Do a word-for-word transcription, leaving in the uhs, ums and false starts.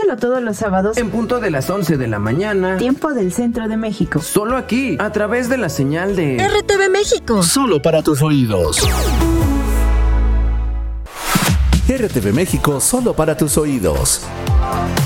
Escúchalo todos los sábados en punto de las once de la mañana, tiempo del Centro de México. Solo aquí, a través de la señal de R T V México. Solo para tus oídos. R T V México, solo para tus oídos.